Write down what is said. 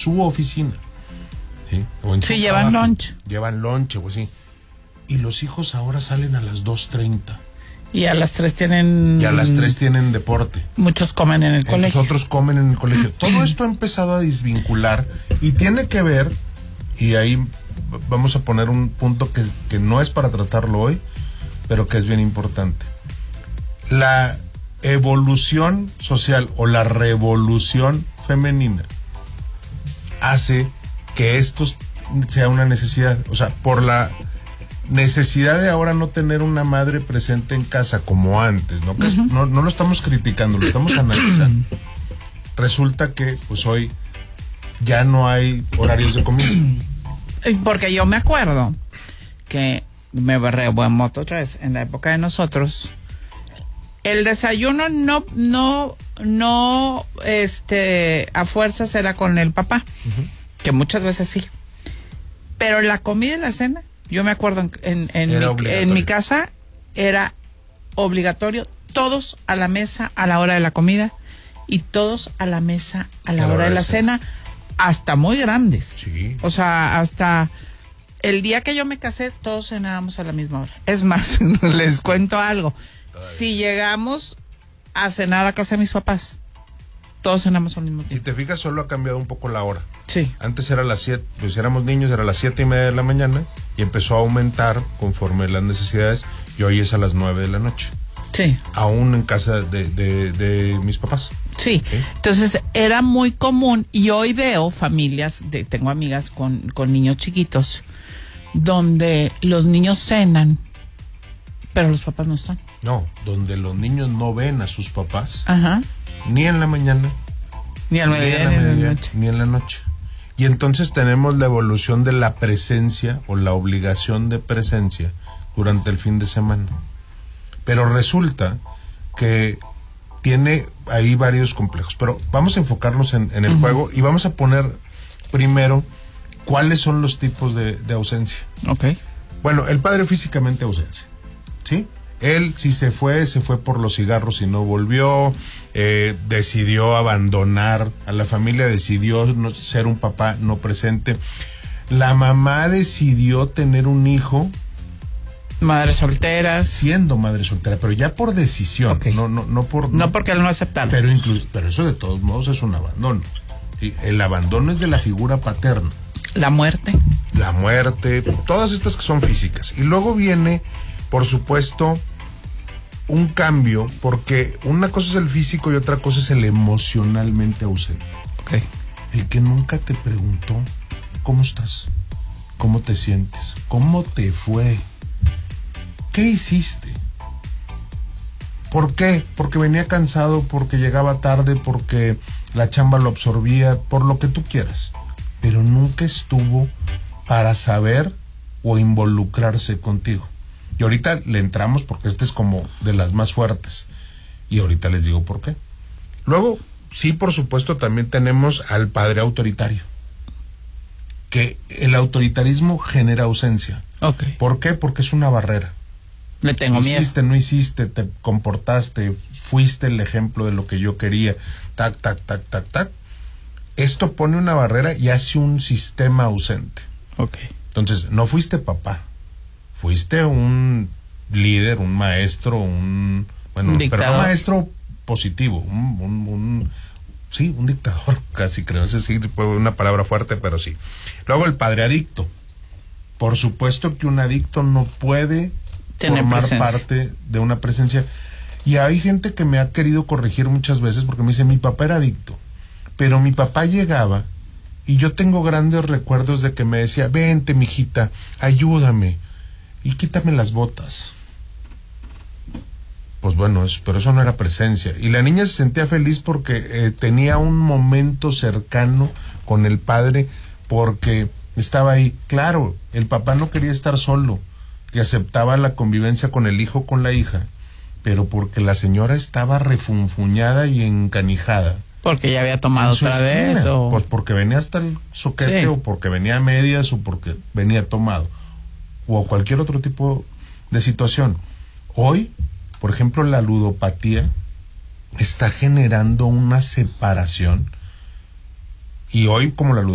su oficina. Sí, o en su llevan trabajo. lunch. Llevan lunch, pues sí. Y los hijos ahora salen a las 2:30. Y a las 3 tienen... Y a las 3 tienen deporte. Muchos comen en el colegio. Otros comen en el colegio. Todo esto ha empezado a desvincular y tiene que ver, y ahí vamos a poner un punto que no es para tratarlo hoy, pero que es bien importante. La evolución social o la revolución femenina hace que esto sea una necesidad, o sea, por la necesidad de ahora no tener una madre presente en casa como antes, ¿no? Que no lo estamos criticando, lo estamos analizando. Resulta que pues hoy ya no hay horarios de comida. Porque yo me acuerdo que me remonto otra vez en la época de nosotros. El desayuno no a fuerzas era con el papá, que muchas veces sí. Pero la comida y la cena, yo me acuerdo en mi casa era obligatorio, todos a la mesa a la hora de la comida y todos a la mesa a la hora de la cena, hasta muy grandes. Sí. O sea, hasta el día que yo me casé, todos cenábamos a la misma hora. Es más, les cuento algo. Si llegamos a cenar a casa de mis papás, todos cenamos al mismo tiempo. Si te fijas, solo ha cambiado un poco la hora. Sí. Antes era las 7, pues éramos niños, era las 7:30 de la mañana y empezó a aumentar conforme las necesidades y hoy es a las 9 de la noche. Sí. Aún en casa de mis papás. Sí. Entonces era muy común y hoy veo familias, tengo amigas con niños chiquitos, donde los niños cenan, pero los papás no están. No, donde los niños no ven a sus papás. Ajá. Ni en la mañana, ni al mediodía, ni en la noche. Ni en la noche. Y entonces tenemos la evolución de la presencia o la obligación de presencia durante el fin de semana. Pero resulta que tiene ahí varios complejos. Pero vamos a enfocarnos en el juego y vamos a poner primero cuáles son los tipos de ausencia. Ok. Bueno, el padre físicamente ausente, ¿sí? Él sí se fue por los cigarros y no volvió, decidió abandonar a la familia, decidió ser un papá no presente. La mamá decidió tener un hijo. Madres solteras. Siendo madre soltera, pero ya por decisión, okay. no porque él no aceptaron. Pero eso de todos modos es un abandono. ¿Sí? El abandono es de la figura paterna. La muerte, todas estas que son físicas. Y luego viene, por supuesto, un cambio, porque una cosa es el físico y otra cosa es el emocionalmente ausente. Okay. El que nunca te preguntó, ¿cómo estás? ¿Cómo te sientes? ¿Cómo te fue? ¿Qué hiciste? ¿Por qué? Porque venía cansado, porque llegaba tarde, porque la chamba lo absorbía, por lo que tú quieras. Pero nunca estuvo para saber o involucrarse contigo. Y ahorita le entramos porque este es como de las más fuertes. Y ahorita les digo por qué. Luego, sí, por supuesto, también tenemos al padre autoritario. Que el autoritarismo genera ausencia. Okay. ¿Por qué? Porque es una barrera. Le tengo miedo. Hiciste, no hiciste, te comportaste, fuiste el ejemplo de lo que yo quería. Tac, tac, tac, tac, tac. Esto pone una barrera y hace un sistema ausente. Okay. Entonces, no fuiste papá. Fuiste un líder, un maestro, un dictador. Pero no maestro positivo, un dictador, casi creo. Ese sí fue una palabra fuerte, pero sí. Luego el padre adicto. Por supuesto que un adicto no puede formar parte de una presencia. Y hay gente que me ha querido corregir muchas veces porque me dice, mi papá era adicto, pero mi papá llegaba y yo tengo grandes recuerdos de que me decía, vente, mijita, ayúdame y quítame las botas. Pues bueno, pero eso no era presencia. Y la niña se sentía feliz porque tenía un momento cercano con el padre, porque estaba ahí. Claro, el papá no quería estar solo, que aceptaba la convivencia con el hijo, con la hija, pero porque la señora estaba refunfuñada y encanijada. Porque ya había tomado otra vez, o... Pues porque venía hasta el soquete, sí. O porque venía a medias, o porque venía tomado, o cualquier otro tipo de situación. Hoy, por ejemplo, la ludopatía está generando una separación, y hoy, como la ludopatía